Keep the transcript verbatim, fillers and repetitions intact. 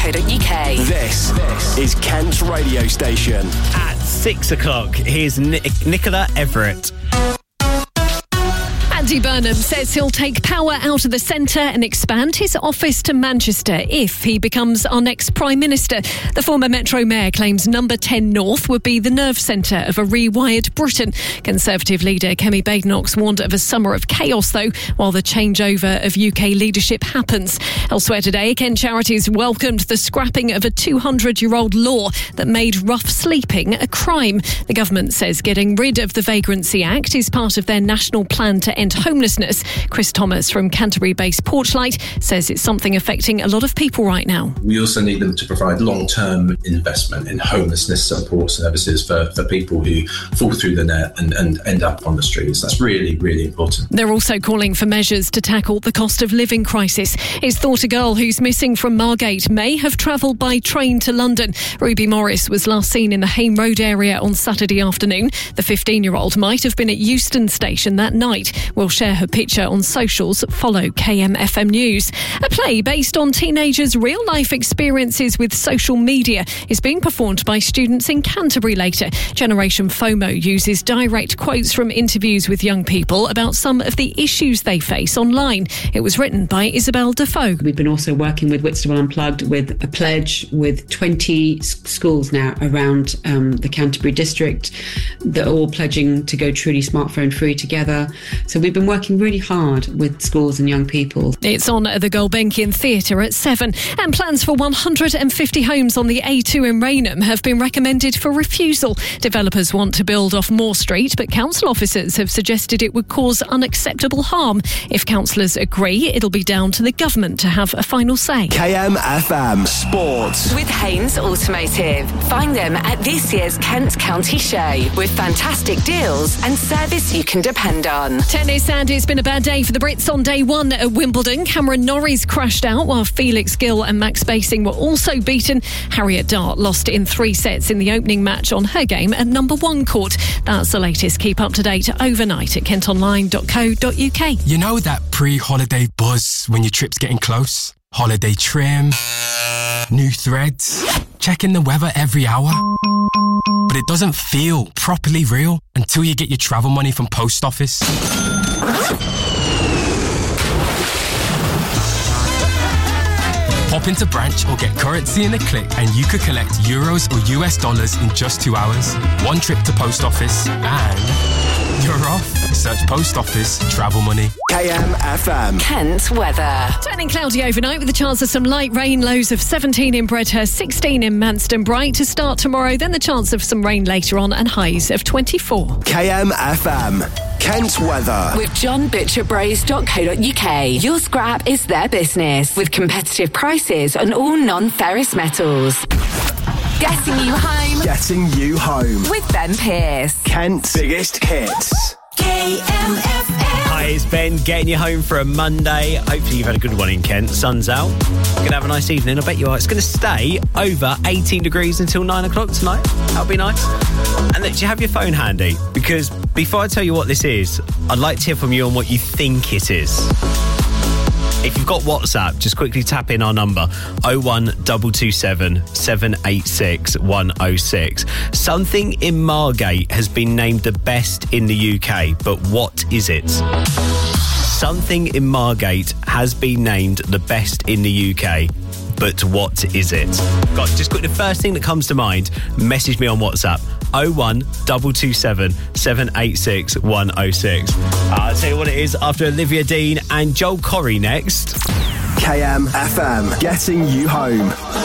co dot uk. This, this is Kent's radio station. At six o'clock, here's Nic- Nicola Everett. Andy Burnham says he'll take power out of the centre and expand his office to Manchester if he becomes our next Prime Minister. The former Metro Mayor claims number ten North would be the nerve centre of a rewired Britain. Conservative leader Kemi Badenoch warned of a summer of chaos, though, while the changeover of U K leadership happens. Elsewhere today, Kent Charities welcomed the scrapping of a two hundred year old law that made rough sleeping a crime. The government says getting rid of the Vagrancy Act is part of their national plan to end homelessness. Chris Thomas from Canterbury-based Porchlight says it's something affecting a lot of people right now. We also need them to provide long-term investment in homelessness support services for, for people who fall through the net and, and end up on the streets. That's really, really important. They're also calling for measures to tackle the cost of living crisis. It's thought a girl who's missing from Margate may have travelled by train to London. Ruby Morris was last seen in the Hayne Road area on Saturday afternoon. The fifteen-year-old might have been at Euston Station that night. We'll share her picture on socials. Follow K M F M News. A play based on teenagers' real-life experiences with social media is being performed by students in Canterbury later. Generation FOMO uses direct quotes from interviews with young people about some of the issues they face online. It was written by Isabel Defoe. We've been also working with Whitstable Unplugged with a pledge with twenty schools now around um, the Canterbury district that are all pledging to go truly smartphone free together. So we've been working really hard with schools and young people. It's on at the Gulbenkian Theatre at seven. And plans for one hundred fifty homes on the A two in Rainham have been recommended for refusal. Developers want to build off Moore Street, but council officers have suggested it would cause unacceptable harm. If councillors agree, it'll be down to the government to have a final say. K M F M Sports. With Haynes Automotive. Find them at this year's Kent County Show with fantastic deals and service you can depend on. Tennis, and it's been a bad day for the Brits on day one at Wimbledon. Cameron Norrie crashed out while Felix Gill and Max Basing were also beaten. Harriet Dart lost in three sets in the opening match on her game at number one court. That's the latest. Keep up to date overnight at kent online dot co dot uk. You know that pre-holiday buzz when your trip's getting close? Holiday trim, new threads, checking the weather every hour. But it doesn't feel properly real until you get your travel money from Post Office. Pop into branch or get currency in a click and you could collect euros or U S dollars in just two hours. One trip to Post Office and you're off. Search Post Office travel money. K M F M. Kent weather. Turning cloudy overnight with a chance of some light rain. Lows of seventeen in Bredhurst, sixteen in Manston. Bright to start tomorrow, then the chance of some rain later on and highs of twenty-four. K M F M. Kent weather. With john butcher bros dot co dot uk. Your scrap is their business with competitive prices on all non-ferrous metals. Getting you home. Getting you home. With Ben Pearce. Kent's biggest hits. K M F M. Hi, it's Ben, getting you home for a Monday. Hopefully you've had a good one in Kent. Sun's out. You're going to have a nice evening. I bet you are. It's going to stay over eighteen degrees until nine o'clock tonight. That'll be nice. And then, do you have your phone handy? Because before I tell you what this is, I'd like to hear from you on what you think it is. If you've got WhatsApp, just quickly tap in our number, oh one two two seven, seven eight six, one oh six. Something in Margate has been named the best in the U K, but what is it? Something in Margate has been named the best in the U K, but what is it? God, just quick, the first thing that comes to mind, message me on WhatsApp, oh one two two seven, seven eight six, one oh six. I'll tell you what it is after Olivia Dean and Joel Corry next. K M F M. Getting you home.